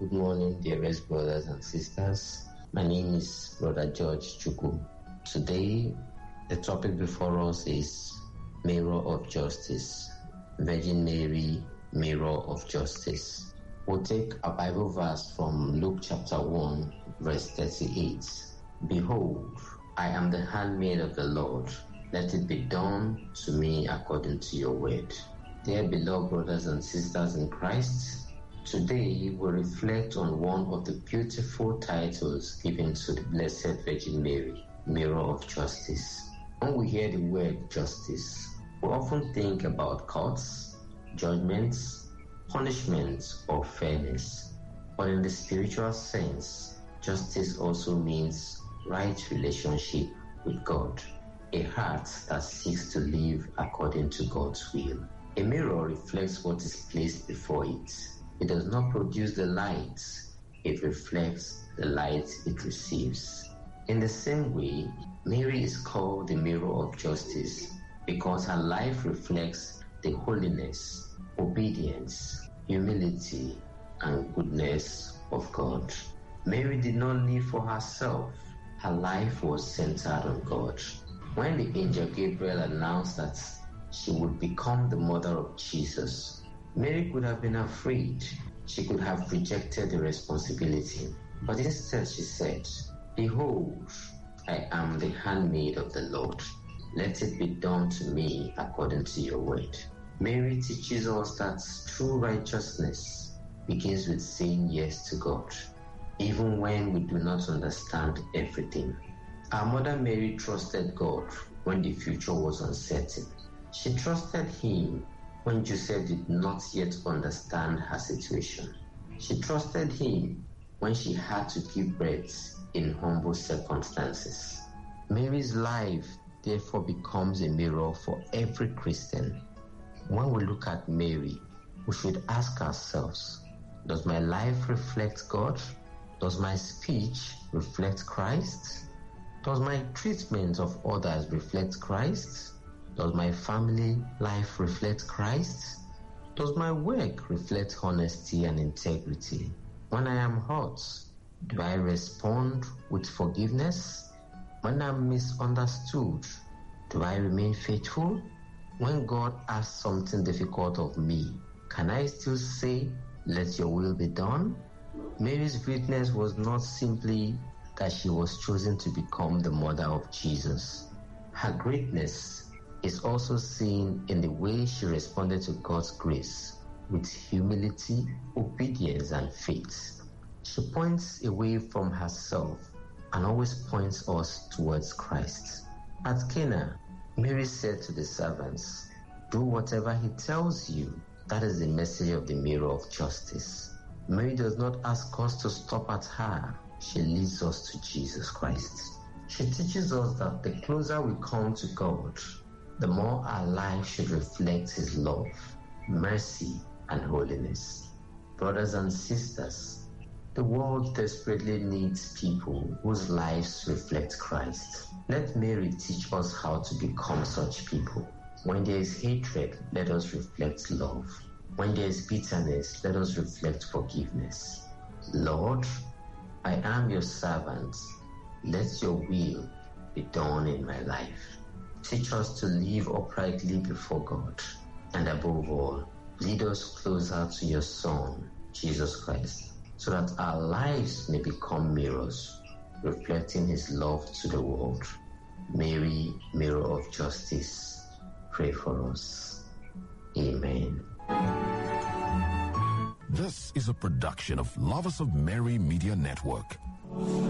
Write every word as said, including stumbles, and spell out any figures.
Good morning, dearest brothers and sisters. My name is Brother George Chukwu. Today, the topic before us is Mirror of Justice. Virgin Mary, Mirror of Justice. We'll take a Bible verse from Luke chapter one, verse thirty-eight. Behold, I am the handmaid of the Lord. Let it be done to me according to your word. Dear beloved brothers and sisters in Christ, today we reflect on one of the beautiful titles given to the Blessed Virgin Mary, Mirror of Justice. When we hear the word justice, we often think about courts, judgments, punishments, or fairness. But in the spiritual sense, justice also means right relationship with God, a heart that seeks to live according to God's will. A mirror reflects what is placed before it. It does not produce the light, it reflects the light it receives. In the same way, Mary is called the mirror of justice because her life reflects the holiness, obedience, humility, and goodness of God. Mary did not live for herself. Her life was centered on God. When the angel Gabriel announced that she would become the mother of Jesus, Mary could have been afraid. She could have rejected the responsibility. But instead she said, Behold, I am the handmaid of the Lord. Let it be done to me according to your word. Mary teaches us that true righteousness begins with saying yes to God, even when we do not understand everything. Our Mother Mary trusted God when the future was uncertain. She trusted Him when Joseph did not yet understand her situation. She trusted Him when she had to give birth in humble circumstances. Mary's life therefore becomes a mirror for every Christian. When we look at Mary, we should ask ourselves, does my life reflect God? Does my speech reflect Christ? Does my treatment of others reflect Christ? Does my family life reflect Christ? Does my work reflect honesty and integrity? When I am hurt, do I respond with forgiveness? When I'm misunderstood, do I remain faithful? When God asks something difficult of me, can I still say, let your will be done? Mary's greatness was not simply that she was chosen to become the mother of Jesus. Her greatness is also seen in the way she responded to God's grace with humility, obedience, and faith. She points away from herself and always points us towards Christ. At Cana, Mary said to the servants, do whatever he tells you. That is the message of the mirror of justice. Mary does not ask us to stop at her. She leads us to Jesus Christ. She teaches us that the closer we come to God, the more our life should reflect His love, mercy, and holiness. Brothers and sisters, the world desperately needs people whose lives reflect Christ. Let Mary teach us how to become such people. When there is hatred, let us reflect love. When there is bitterness, let us reflect forgiveness. Lord, I am your servant. Let your will be done in my life. Teach us to live uprightly before God. And above all, lead us closer to your Son, Jesus Christ, so that our lives may become mirrors, reflecting His love to the world. Mary, Mirror of Justice, pray for us. Amen. This is a production of Lovers of Mary Media Network.